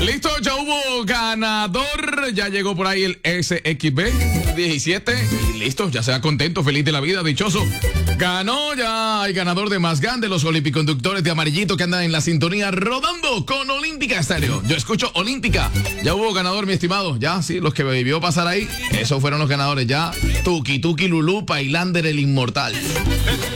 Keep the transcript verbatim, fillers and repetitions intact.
Listo, ya hubo ganador. Ya llegó por ahí el S X B diecisiete. Y listo, ya sea contento, feliz de la vida, dichoso. Ganó, ya hay ganador de Más Grande, los Olimpiconductores de amarillito que andan en la sintonía rodando con Olímpica Estéreo. Yo escucho Olímpica. Ya hubo ganador, mi estimado. Ya, sí, los que me vivió pasar ahí, esos fueron los ganadores. Ya, Tuki Tuki Lulú, Pailander el inmortal.